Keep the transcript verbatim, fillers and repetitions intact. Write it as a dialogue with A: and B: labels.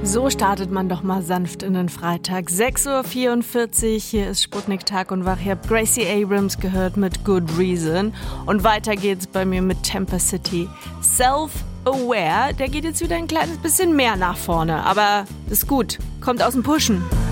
A: So startet man doch mal sanft in den Freitag. sechs Uhr vierundvierzig, hier ist Sputnik Tag und Wach. Ihr habt Gracie Abrams gehört mit Good Reason. Und weiter geht's bei mir mit Temper City. Self-Aware, der geht jetzt wieder ein kleines bisschen mehr nach vorne. Aber ist gut, kommt aus dem Pushen.